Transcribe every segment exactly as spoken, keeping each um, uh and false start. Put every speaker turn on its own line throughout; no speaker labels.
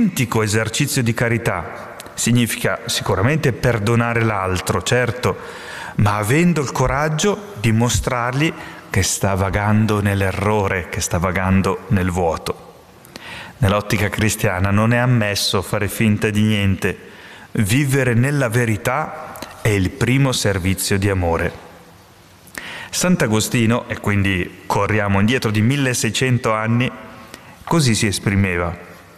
autentico esercizio di carità. Significa sicuramente perdonare l'altro, certo, ma avendo il coraggio di mostrargli che sta vagando nell'errore, che sta vagando nel vuoto. Nell'ottica cristiana non è ammesso fare finta di niente. Vivere nella verità è il primo servizio di amore. Sant'Agostino, e quindi corriamo indietro di milleseicento anni, così si esprimeva: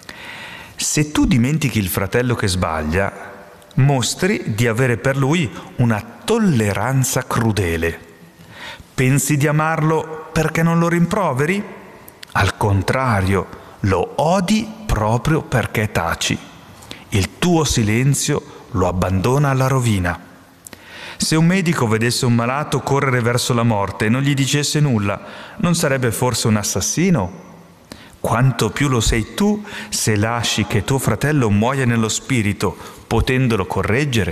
se tu dimentichi il fratello che sbaglia, mostri di avere per lui una tolleranza crudele. Pensi di amarlo perché non lo rimproveri? Al contrario, lo odi proprio perché taci. Il tuo silenzio lo abbandona alla rovina. Se un medico vedesse un malato correre verso la morte e non gli dicesse nulla, non sarebbe forse un assassino? Quanto più lo sei tu se lasci che tuo fratello muoia nello spirito, potendolo correggere.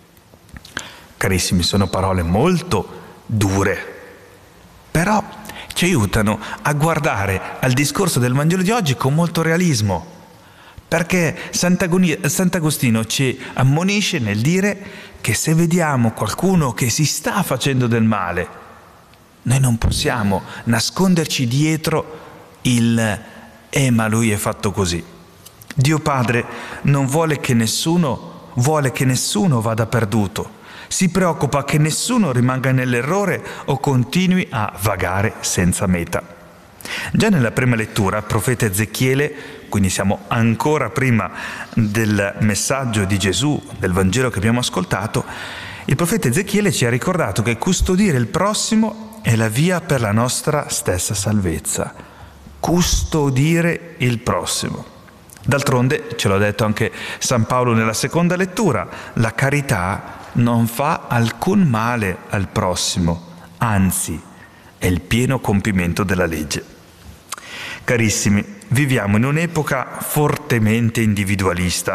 Carissimi, sono parole molto dure, però ci aiutano a guardare al discorso del Vangelo di oggi con molto realismo, perché Sant'Agostino ci ammonisce nel dire che se vediamo qualcuno che si sta facendo del male, noi non possiamo nasconderci dietro il «eh, ma lui è fatto così». Dio Padre non vuole che nessuno, vuole che nessuno vada perduto. Si preoccupa che nessuno rimanga nell'errore o continui a vagare senza meta. Già nella prima lettura, il profeta Ezechiele, quindi siamo ancora prima del messaggio di Gesù, del Vangelo che abbiamo ascoltato, il profeta Ezechiele ci ha ricordato che custodire il prossimo è la via per la nostra stessa salvezza. Custodire il prossimo. D'altronde, ce l'ha detto anche San Paolo nella seconda lettura, la carità non fa alcun male al prossimo, anzi, è il pieno compimento della legge. Carissimi, viviamo in un'epoca fortemente individualista.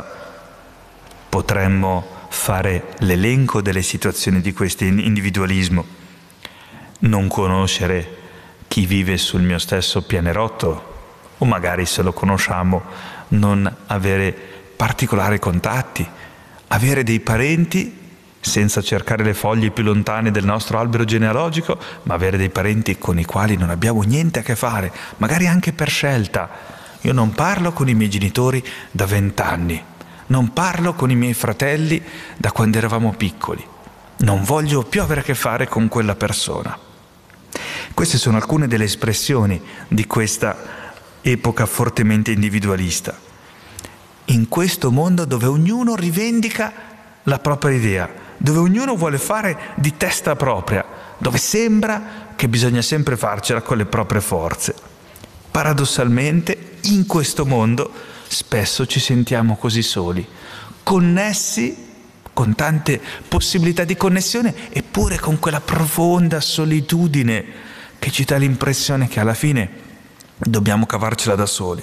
Potremmo fare l'elenco delle situazioni di questo individualismo. Non conoscere chi vive sul mio stesso pianerottolo, o magari se lo conosciamo non avere particolari contatti, avere dei parenti senza cercare le foglie più lontane del nostro albero genealogico, ma avere dei parenti con i quali non abbiamo niente a che fare, magari anche per scelta. Io non parlo con i miei genitori da vent'anni, non parlo con i miei fratelli da quando eravamo piccoli, non voglio più avere a che fare con quella persona. Queste sono alcune delle espressioni di questa epoca fortemente individualista. In questo mondo dove ognuno rivendica la propria idea, dove ognuno vuole fare di testa propria, dove sembra che bisogna sempre farcela con le proprie forze. Paradossalmente, in questo mondo spesso ci sentiamo così soli, connessi con tante possibilità di connessione, eppure con quella profonda solitudine che ci dà l'impressione che alla fine dobbiamo cavarcela da soli.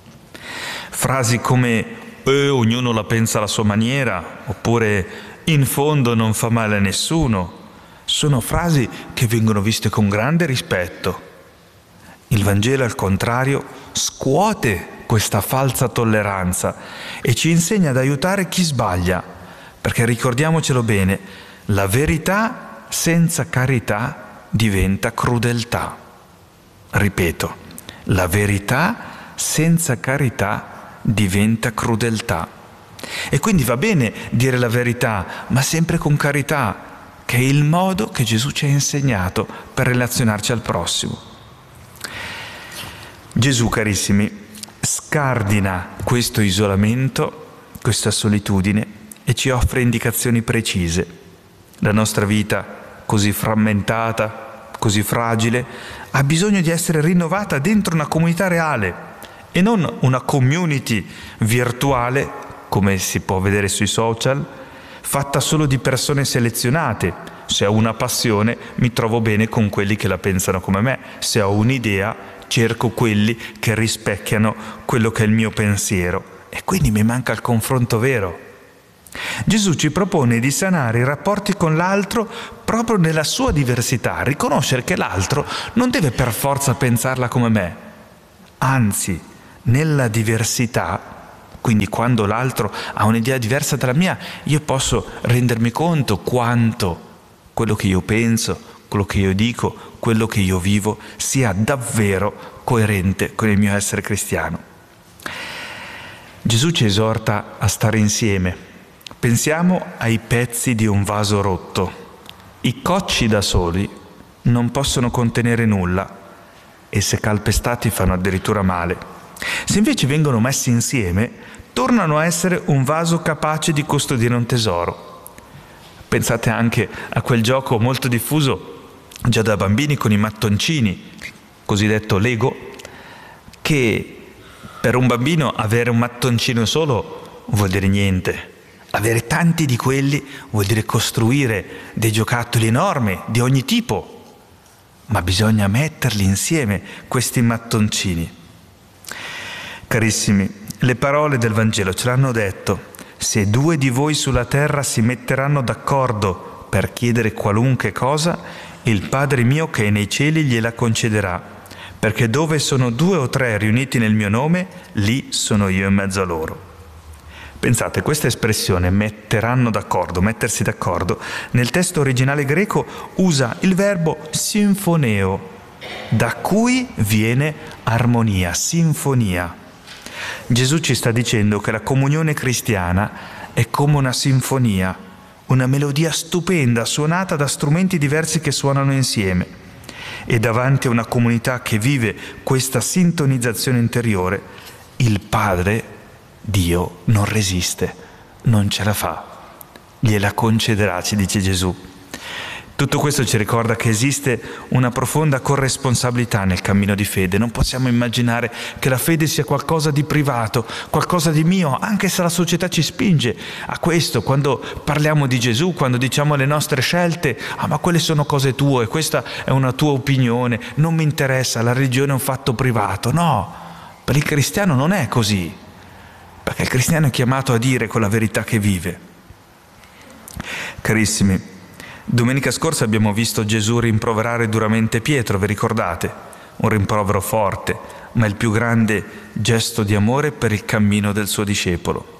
Frasi come eh, ognuno la pensa alla sua maniera, oppure in fondo non fa male a nessuno, sono frasi che vengono viste con grande rispetto. Il Vangelo, al contrario, scuote questa falsa tolleranza e ci insegna ad aiutare chi sbaglia, perché ricordiamocelo bene, la verità senza carità diventa crudeltà. Ripeto, la verità senza carità diventa crudeltà. E quindi va bene dire la verità, ma sempre con carità, che è il modo che Gesù ci ha insegnato per relazionarci al prossimo. Gesù, carissimi, scardina questo isolamento, questa solitudine e ci offre indicazioni precise. La nostra vita, così frammentata, così fragile, ha bisogno di essere rinnovata dentro una comunità reale e non una community virtuale, come si può vedere sui social, fatta solo di persone selezionate. Se ho una passione, mi trovo bene con quelli che la pensano come me. Se ho un'idea, cerco quelli che rispecchiano quello che è il mio pensiero. E quindi mi manca il confronto vero. Gesù ci propone di sanare i rapporti con l'altro proprio nella sua diversità, riconoscere che l'altro non deve per forza pensarla come me. Anzi, nella diversità Quindi quando l'altro ha un'idea diversa dalla mia, io posso rendermi conto quanto quello che io penso, quello che io dico, quello che io vivo sia davvero coerente con il mio essere cristiano. Gesù ci esorta a stare insieme. Pensiamo ai pezzi di un vaso rotto. I cocci da soli non possono contenere nulla e se calpestati fanno addirittura male. Se invece vengono messi insieme, tornano a essere un vaso capace di custodire un tesoro. Pensate anche a quel gioco molto diffuso già da bambini con i mattoncini, cosiddetto Lego, che per un bambino avere un mattoncino solo vuol dire niente. Avere tanti di quelli vuol dire costruire dei giocattoli enormi di ogni tipo, ma bisogna metterli insieme, questi mattoncini. Carissimi, le parole del Vangelo ce l'hanno detto: se due di voi sulla terra si metteranno d'accordo per chiedere qualunque cosa, il Padre mio che è nei cieli gliela concederà, perché dove sono due o tre riuniti nel mio nome, lì sono io in mezzo a loro. Pensate, questa espressione, metteranno d'accordo, mettersi d'accordo, nel testo originale greco usa il verbo sinfoneo, da cui viene armonia, sinfonia. Gesù ci sta dicendo che la comunione cristiana è come una sinfonia, una melodia stupenda suonata da strumenti diversi che suonano insieme. E davanti a una comunità che vive questa sintonizzazione interiore, il Padre, Dio, non resiste, non ce la fa, gliela concederà, ci dice Gesù. Tutto questo ci ricorda che esiste una profonda corresponsabilità nel cammino di fede. Non possiamo immaginare che la fede sia qualcosa di privato, qualcosa di mio, anche se la società ci spinge a questo. Quando parliamo di Gesù, quando diciamo le nostre scelte, ah ma quelle sono cose tue, questa è una tua opinione, non mi interessa, la religione è un fatto privato. No, per il cristiano non è così, perché il cristiano è chiamato a dire quella verità che vive. Carissimi, domenica scorsa abbiamo visto Gesù rimproverare duramente Pietro, vi ricordate? Un rimprovero forte, ma il più grande gesto di amore per il cammino del suo discepolo.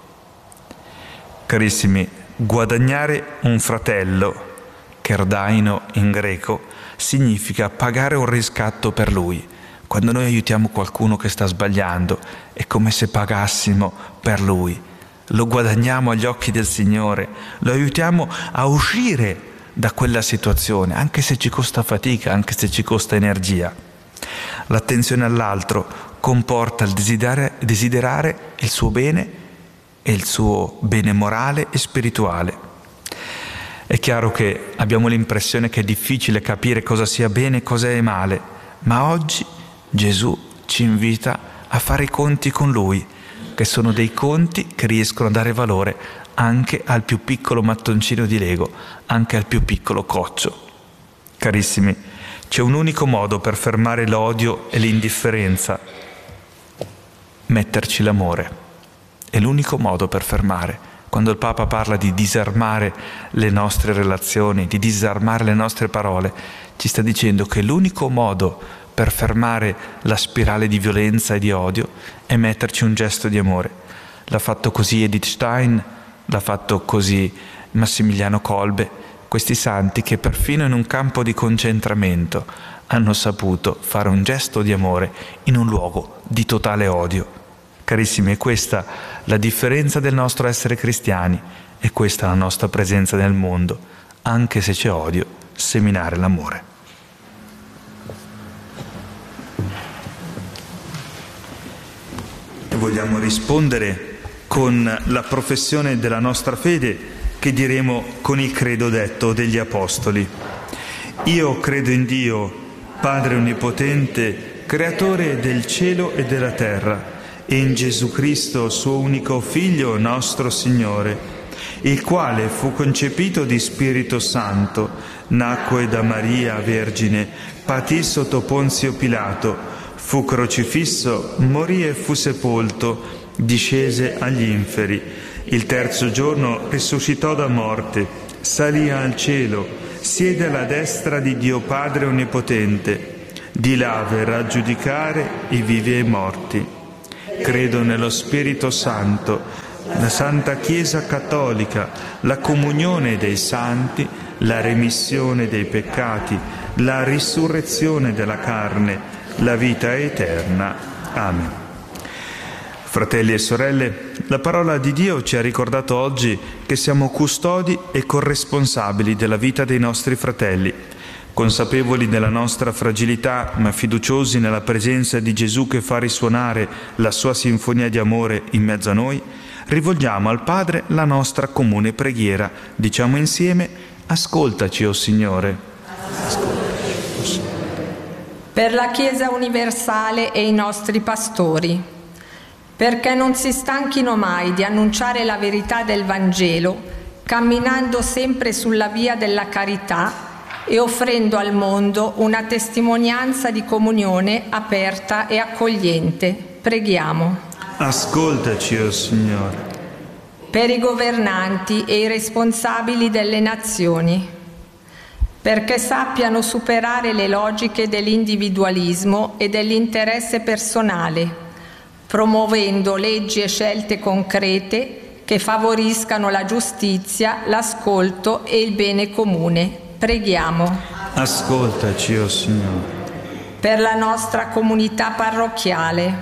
Carissimi, guadagnare un fratello, kerdaino in greco, significa pagare un riscatto per lui. Quando noi aiutiamo qualcuno che sta sbagliando, è come se pagassimo per lui. Lo guadagniamo agli occhi del Signore, lo aiutiamo a uscire da quella situazione, anche se ci costa fatica, anche se ci costa energia. L'attenzione all'altro comporta il desiderare, desiderare il suo bene e il suo bene morale e spirituale. È chiaro che abbiamo l'impressione che è difficile capire cosa sia bene e cosa è male, ma oggi Gesù ci invita a fare i conti con Lui, che sono dei conti che riescono a dare valore anche al più piccolo mattoncino di Lego, anche al più piccolo coccio. Carissimi, c'è un unico modo per fermare l'odio e l'indifferenza: metterci l'amore. È l'unico modo per fermare. Quando il Papa parla di disarmare le nostre relazioni, di disarmare le nostre parole, ci sta dicendo che l'unico modo per fermare la spirale di violenza e di odio è metterci un gesto di amore. L'ha fatto così Edith Stein, l'ha fatto così Massimiliano Kolbe, questi santi che perfino in un campo di concentramento hanno saputo fare un gesto di amore in un luogo di totale odio. Carissimi, è questa la differenza del nostro essere cristiani, e questa la nostra presenza nel mondo, anche se c'è odio, seminare l'amore. E vogliamo rispondere con la professione della nostra fede, che diremo con il credo detto degli Apostoli. Io credo in Dio, Padre Onnipotente, Creatore del cielo e della terra, e in Gesù Cristo, suo unico Figlio, nostro Signore, il quale fu concepito di Spirito Santo, nacque da Maria Vergine, patì sotto Ponzio Pilato, fu crocifisso, morì e fu sepolto, discese agli inferi, il terzo giorno risuscitò da morte, salì al cielo, siede alla destra di Dio Padre Onnipotente, di là verrà a giudicare i vivi e i morti. credo nello Spirito Santo, la Santa Chiesa Cattolica, la comunione dei santi, la remissione dei peccati, la risurrezione della carne, la vita eterna. Amen. Fratelli e sorelle, la parola di Dio ci ha ricordato oggi che siamo custodi e corresponsabili della vita dei nostri fratelli. Consapevoli della nostra fragilità, ma fiduciosi nella presenza di Gesù che fa risuonare la sua sinfonia di amore in mezzo a noi, rivolgiamo al Padre la nostra comune preghiera. Diciamo insieme: ascoltaci, o Signore. Ascoltaci, o Signore.
Per la Chiesa universale e i nostri pastori, perché non si stanchino mai di annunciare la verità del Vangelo, camminando sempre sulla via della carità e offrendo al mondo una testimonianza di comunione aperta e accogliente. Preghiamo.
Ascoltaci, o Signore.
Per i governanti e i responsabili delle nazioni, perché sappiano superare le logiche dell'individualismo e dell'interesse personale, promuovendo leggi e scelte concrete che favoriscano la giustizia, l'ascolto e il bene comune. Preghiamo.
Ascoltaci, o Signore.
Per la nostra comunità parrocchiale,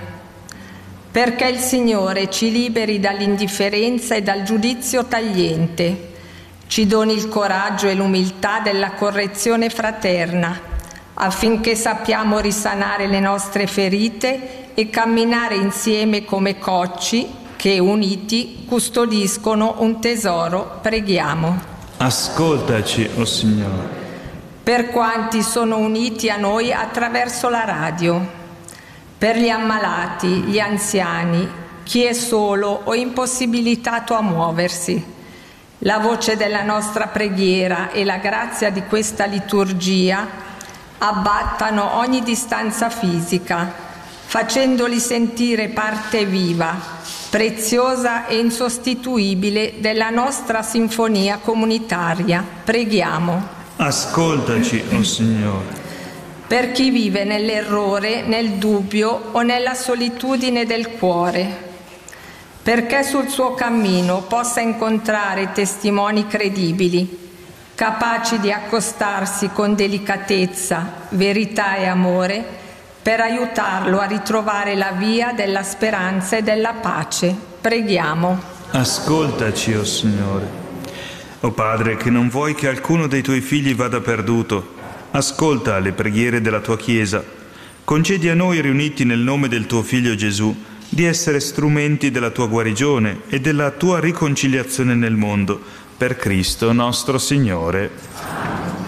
perché il Signore ci liberi dall'indifferenza e dal giudizio tagliente, ci doni il coraggio e l'umiltà della correzione fraterna, affinché sappiamo risanare le nostre ferite e camminare insieme come cocci che, uniti, custodiscono un tesoro. Preghiamo.
Ascoltaci, o Signore.
Per quanti sono uniti a noi attraverso la radio, per gli ammalati, gli anziani, chi è solo o impossibilitato a muoversi, la voce della nostra preghiera e la grazia di questa liturgia abbattano ogni distanza fisica, facendoli sentire parte viva, preziosa e insostituibile della nostra sinfonia comunitaria. Preghiamo.
Ascoltaci, o Signore.
Per chi vive nell'errore, nel dubbio o nella solitudine del cuore, perché sul suo cammino possa incontrare testimoni credibili, capaci di accostarsi con delicatezza, verità e amore, per aiutarlo a ritrovare la via della speranza e della pace. Preghiamo.
Ascoltaci, o Signore. O Padre, che non vuoi che alcuno dei tuoi figli vada perduto, ascolta le preghiere della tua Chiesa. Concedi a noi, riuniti nel nome del tuo Figlio Gesù, di essere strumenti della tua guarigione e della tua riconciliazione nel mondo. Per Cristo nostro Signore.